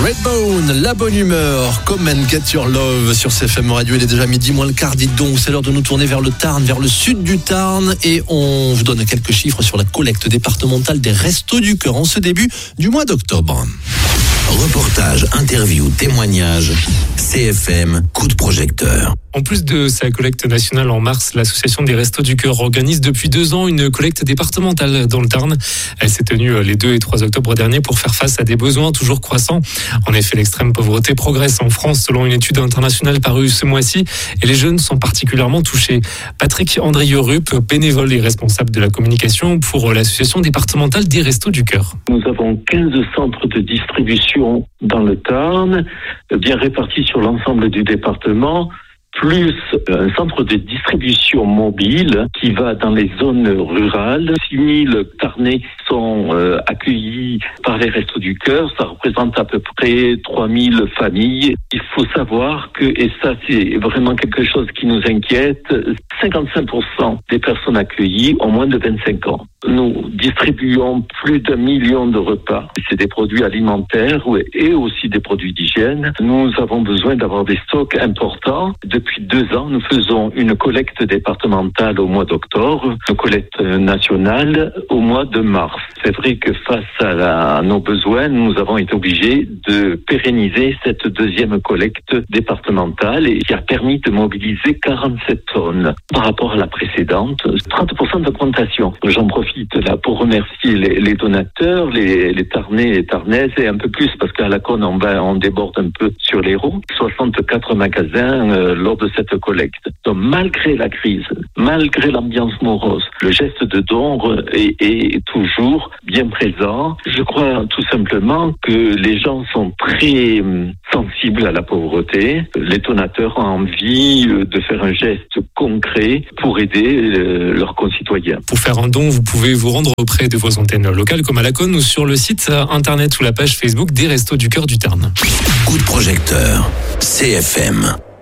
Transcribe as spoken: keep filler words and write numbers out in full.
Redbone, la bonne humeur, Come and Get Your Love sur C F M Radio. Il est déjà midi moins le quart, dites donc. C'est l'heure de nous tourner vers le Tarn, vers le sud du Tarn. Et on vous donne quelques chiffres sur la collecte départementale des Restos du Cœur en ce début du mois d'octobre. Reportage, interview, témoignage, C F M, coup de projecteur. En plus de sa collecte nationale en mars, l'association des Restos du Cœur organise depuis deux ans une collecte départementale dans le Tarn. Elle s'est tenue les deux et trois octobre dernier pour faire face à des besoins toujours croissants. En effet, l'extrême pauvreté progresse en France selon une étude internationale parue ce mois-ci et les jeunes sont particulièrement touchés. Patrick Andrieux-Rupp, bénévole et responsable de la communication pour l'association départementale des Restos du Cœur. Nous avons quinze centres de distribution dans le Tarn, bien répartis sur l'ensemble du département, plus un centre de distribution mobile qui va dans les zones rurales. six mille Tarnais sont euh, accueillis par les Restos du Cœur. Ça représente à peu près trois mille familles. Il faut savoir que, et ça c'est vraiment quelque chose qui nous inquiète, cinquante-cinq pour cent des personnes accueillies ont moins de vingt-cinq ans. Nous distribuons plus d'un million de repas. C'est des produits alimentaires et aussi des produits d'hygiène. Nous avons besoin d'avoir des stocks importants. Depuis deux ans, nous faisons une collecte départementale au mois d'octobre, une collecte nationale au mois de mars. C'est vrai que face à, la, à nos besoins, nous avons été obligés de pérenniser cette deuxième collecte départementale et qui a permis de mobiliser quarante-sept tonnes par rapport à la précédente. trente pour cent d'augmentation. J'en profite là pour remercier les, les donateurs, les, les Tarnais et Tarnaises, et un peu plus parce qu'à la Cône on, va, on déborde un peu sur l'Hérault. soixante-quatre magasins euh, lors de cette collecte. Donc malgré la crise, malgré l'ambiance morose, le geste de don est, est toujours bien présent. Je crois tout simplement que les gens sont très sensibles à la pauvreté. Les donateurs ont envie de faire un geste concret pour aider leurs concitoyens. Pour faire un don, vous pouvez vous rendre auprès de vos antennes locales comme à la Cône ou sur le site internet ou la page Facebook des Restos du Cœur du Tarn. Coup de projecteur, C F M.